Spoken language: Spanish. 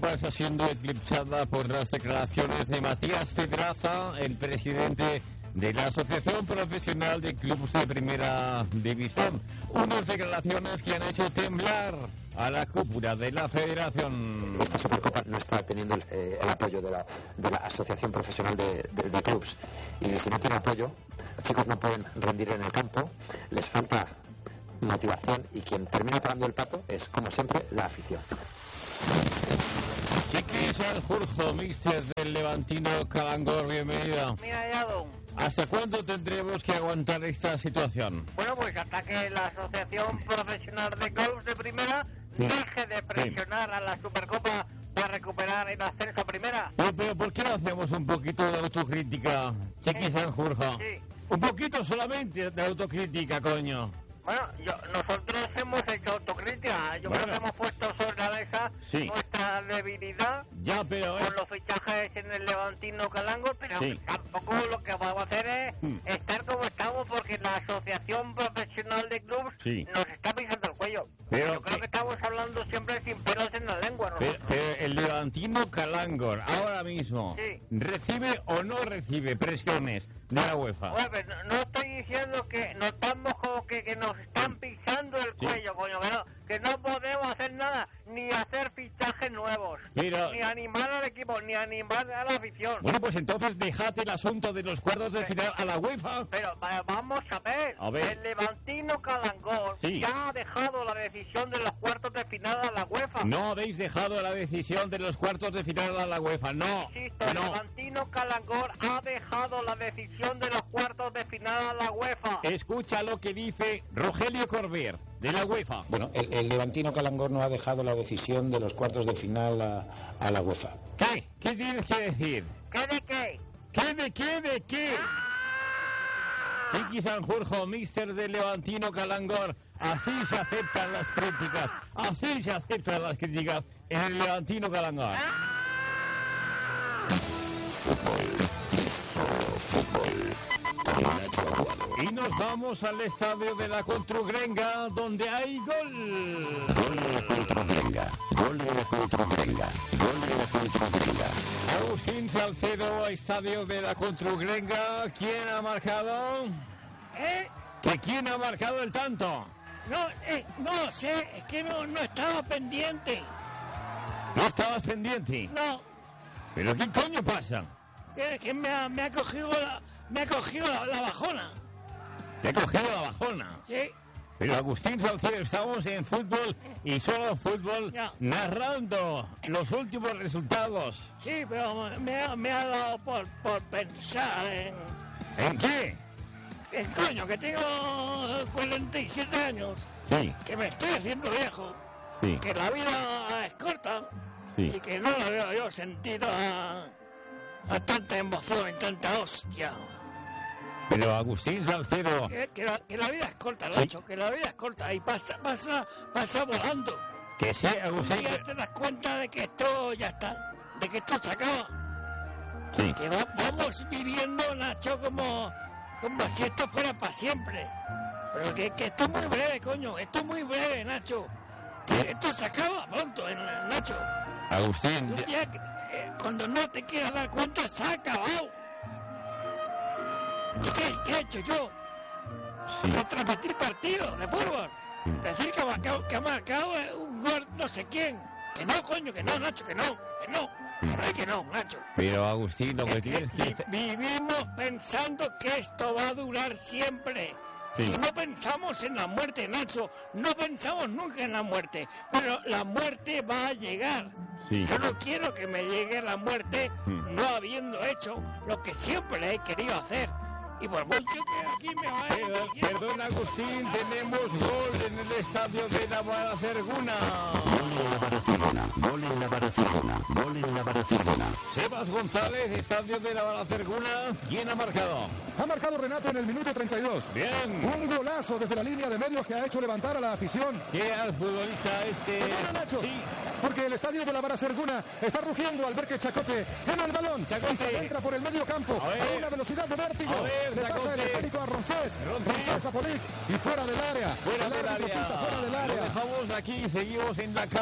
Supercopa está siendo eclipsada por las declaraciones de Matías Pedraza, el presidente de la Asociación Profesional de Clubes de Primera División. Unas declaraciones que han hecho temblar a la cúpula de la Federación. Esta Supercopa no está teniendo el apoyo de la Asociación Profesional de Clubes. Y si no tiene apoyo, los chicos no pueden rendir en el campo, les falta motivación y quien termina pagando el pato es, como siempre, la afición. Chiqui Sanjurjo, míster del Levantino Calangor, bienvenida. Mira, ya, don. ¿Hasta cuándo tendremos que aguantar esta situación? Bueno, pues hasta que la Asociación Profesional de Clubes de Primera deje de presionar a la Supercopa para recuperar el ascenso a Primera. Pero ¿por qué no hacemos un poquito de autocrítica, Chiqui Sanjurjo? Sí. Un poquito solamente de autocrítica, coño. Bueno, nosotros hemos hecho autocrítica. Yo creo que hemos puesto sobre la mesa nuestra debilidad con los fichajes en el Levantino Calangor, pero tampoco lo que vamos a hacer es estar como estamos, porque la Asociación Profesional de Clubes nos está pisando el cuello. Yo creo que estamos hablando siempre sin pelos en la lengua. Pero el Levantino Calangor ahora mismo ¿recibe o no recibe presiones de la UEFA? Bueno, pues no estoy diciendo que notamos como que nos están pisando el cuello, coño, que no podemos hacer nada, ni hacer fichajes nuevos, ni animar al equipo, ni animar a la afición. Bueno, pues entonces dejate el asunto de los cuartos de final a la UEFA. Pero vamos a ver, el Levantino Calangor ya ha dejado la decisión de los cuartos de final a la UEFA. No habéis dejado la decisión de los cuartos de final a la UEFA, no. Insisto, el Levantino Calangor ha dejado la decisión de los cuartos de final a la UEFA. Escucha lo que dice Rogelio Corbier, de la UEFA. Bueno, el Levantino Calangor no ha dejado la decisión de los cuartos de final a la UEFA. ¿Qué? ¿Qué tienes que decir? ¿Qué de qué? ¿Qué de qué de qué? Chiqui Sanjurjo, míster del Levantino Calangor. Así se aceptan las críticas. Así se aceptan las críticas en el Levantino Calangor. Y nos vamos al estadio de la Contrugrenga, donde hay gol. Gol de la Contrugrenga, gol de la Contrugrenga, gol de la Contrugrenga. Agustín Salcedo, estadio de la Contrugrenga. ¿Quién ha marcado? ¿Quién ha marcado el tanto? No sé, es que no estaba pendiente. ¿No estabas pendiente? No. ¿Pero qué coño pasa? Es que me ha cogido la bajona. ¿Te ha cogido la bajona? Sí. Pero Agustín Salcedo, estamos en fútbol y solo fútbol, narrando los últimos resultados. Sí, pero me ha dado por pensar en... ¿En qué? En coño, que tengo 47 años. Sí. Que me estoy haciendo viejo. Sí. Que la vida es corta. Sí. Y que no la veo yo sentido a tanta emoción y tanta hostia. Pero Agustín Salcedo... Que la vida es corta, Nacho, que la vida es corta y pasa volando. Que sí, Agustín... Y ya te das cuenta de que esto ya está, de que esto se acaba. Sí. Que vamos viviendo, Nacho, como si esto fuera para siempre. Pero que esto es muy breve, coño, esto es muy breve, Nacho. Que esto se acaba pronto, Nacho. Agustín... Cuando no te quieras dar cuenta, se ha acabado. ¿Y qué he hecho yo? Retransmitir partidos de fútbol. Decir que ha marcado un gol no sé quién. Que no, coño, que no, Nacho, que no. Que no, Nacho. Pero Agustín, lo que tienes que... Vivimos pensando que esto va a durar siempre. Sí. Y no pensamos en la muerte, Nacho. No pensamos nunca en la muerte. Pero la muerte va a llegar. Sí. Yo no quiero que me llegue la muerte no habiendo hecho lo que siempre he querido hacer. Y por mucho que aquí me vaya... Perdón, Agustín, tenemos gol en el estadio de la Baracerguna. Gol en la Baracerguna, gol en la Baracerguna, gol en la Baracerguna. Sebas González, estadio de la Baracerguna. ¿Quién ha marcado? Ha marcado Renato en el minuto 32. Bien. Un golazo desde la línea de medios que ha hecho levantar a la afición. ¿Qué al futbolista este? Perdona, Nacho. Sí. Porque el estadio de la Baracerguna está rugiendo al ver que Chacote gana el balón y se entra por el medio campo a una velocidad de vértigo. Le pasa el esférico a Roncés a Polic y fuera del área. Fuera del área. Fuera del área. Lo dejamos aquí y seguimos en la